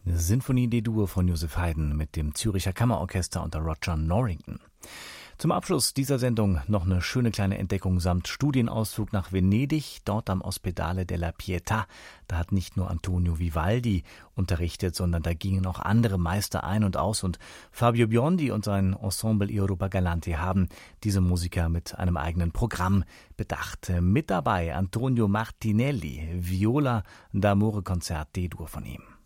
Sinfonie D-Dur von Joseph Haydn mit dem Zürcher Kammerorchester unter Roger Norrington. Zum Abschluss dieser Sendung noch eine schöne kleine Entdeckung samt Studienausflug nach Venedig, dort am Ospedale della Pietà. Da hat nicht nur Antonio Vivaldi unterrichtet, sondern da gingen auch andere Meister ein und aus. Und Fabio Biondi und sein Ensemble Europa Galante haben diese Musiker mit einem eigenen Programm bedacht. Mit dabei Antonio Martinelli, Viola d'Amore Konzert D-Dur von ihm.